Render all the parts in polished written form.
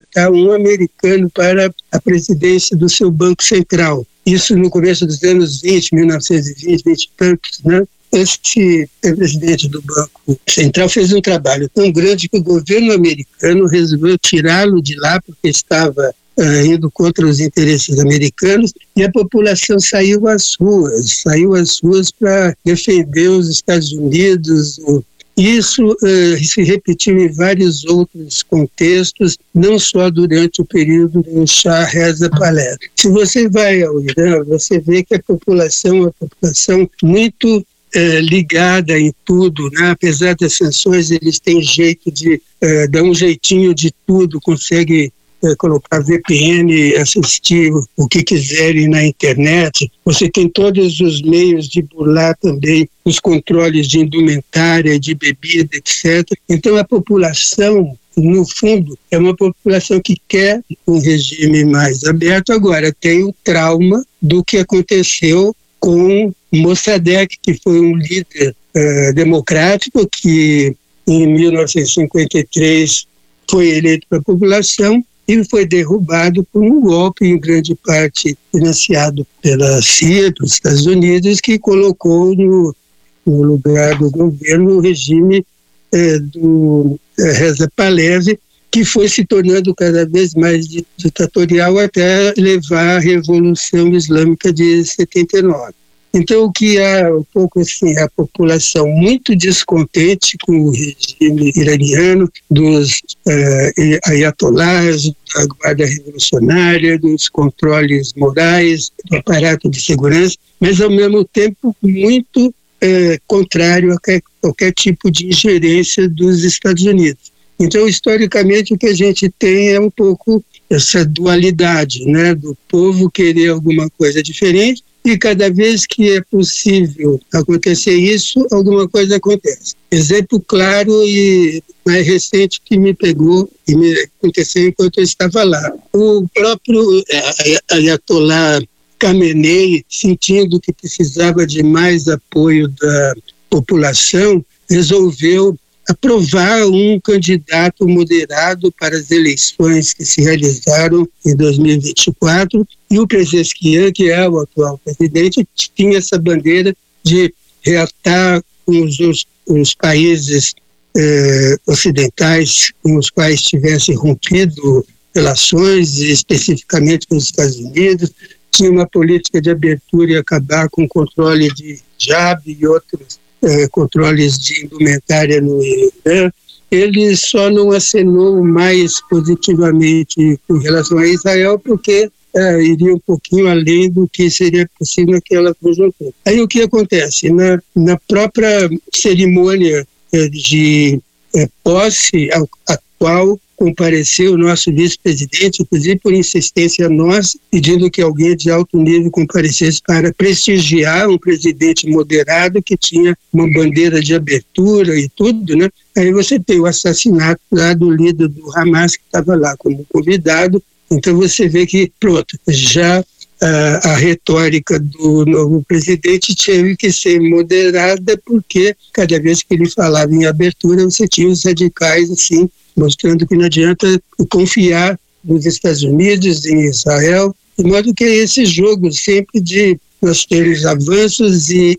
botar um americano para a presidência do seu Banco Central. Isso no começo dos anos 20, 1920, 20 e tantos, né? Esse presidente do Banco Central fez um trabalho tão grande que o governo americano resolveu tirá-lo de lá porque estava indo contra os interesses americanos, e a população saiu às ruas para defender os Estados Unidos. Isso se repetiu em vários outros contextos, não só durante o período do Shah Reza Pahlavi. Se você vai ao Irã, você vê que a população é uma população muito ligada em tudo, né? Apesar das sanções, eles têm jeito de dar um jeitinho de tudo, conseguem colocar VPN, assistir o que quiserem na internet. Você tem todos os meios de burlar também os controles de indumentária, de bebida, etc. Então a população, no fundo, é uma população que quer um regime mais aberto. Agora, tem o trauma do que aconteceu com Mossadegh, que foi um líder democrático que em 1953 foi eleito pela população e foi derrubado por um golpe, em grande parte financiado pela CIA, pelos Estados Unidos, que colocou no lugar do governo o regime do Reza Pahlavi, que foi se tornando cada vez mais ditatorial até levar à Revolução Islâmica de 79. Então, o que há um pouco assim, a população muito descontente com o regime iraniano, dos ayatolás, da Guarda Revolucionária, dos controles morais, do aparato de segurança, mas, ao mesmo tempo, muito contrário a qualquer tipo de ingerência dos Estados Unidos. Então, historicamente, o que a gente tem é um pouco essa dualidade, né, do povo querer alguma coisa diferente, e cada vez que é possível acontecer isso, alguma coisa acontece. Exemplo claro e mais recente que me pegou e me aconteceu enquanto eu estava lá. O próprio Ayatollah Khamenei, sentindo que precisava de mais apoio da população, resolveu aprovar um candidato moderado para as eleições que se realizaram em 2024, e o Pezeshkian, que é o atual presidente, tinha essa bandeira de reatar com os países ocidentais com os quais tivesse rompido relações, especificamente com os Estados Unidos. Tinha uma política de abertura e acabar com o controle de hijab e outros controles de indumentária no Irã. Ele só não acenou mais positivamente com relação a Israel porque iria um pouquinho além do que seria possível naquela conjuntura. Aí o que acontece? Na própria cerimônia de posse a qual compareceu o nosso vice-presidente, inclusive por insistência nossa, pedindo que alguém de alto nível comparecesse para prestigiar um presidente moderado que tinha uma bandeira de abertura e tudo, né? Aí você tem o assassinato lá do líder do Hamas, que estava lá como convidado. Então você vê que, pronto, já a retórica do novo presidente teve que ser moderada, porque cada vez que ele falava em abertura, você tinha os radicais, assim, mostrando que não adianta confiar nos Estados Unidos, em Israel, de modo que é esse jogo sempre de nós termos avanços e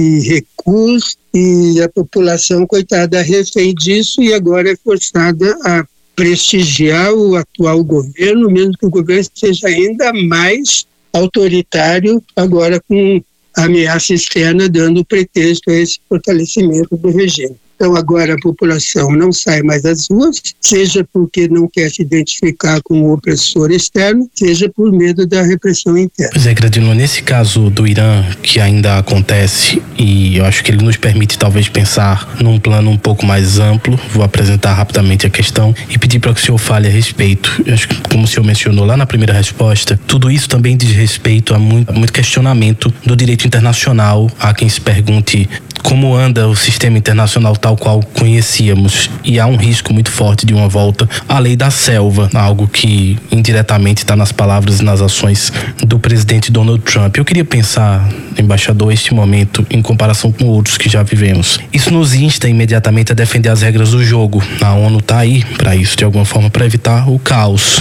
recuos, e a população, coitada, refém disso, e agora é forçada a prestigiar o atual governo, mesmo que o governo seja ainda mais autoritário, agora com a ameaça externa dando pretexto a esse fortalecimento do regime. Então agora a população não sai mais às ruas, seja porque não quer se identificar com o opressor externo, seja por medo da repressão interna. Pois é, Gradino, nesse caso do Irã, que ainda acontece, e eu acho que ele nos permite talvez pensar num plano um pouco mais amplo, vou apresentar rapidamente a questão e pedir para que o senhor fale a respeito. Eu acho que, como o senhor mencionou lá na primeira resposta, tudo isso também diz respeito a muito questionamento do direito internacional. Há quem se pergunte como anda o sistema internacional tal qual conhecíamos, e há um risco muito forte de uma volta à lei da selva, algo que indiretamente está nas palavras e nas ações do presidente Donald Trump. Eu queria pensar, embaixador, este momento em comparação com outros que já vivemos. Isso nos insta imediatamente a defender as regras do jogo. A ONU está aí para isso, de alguma forma, para evitar o caos.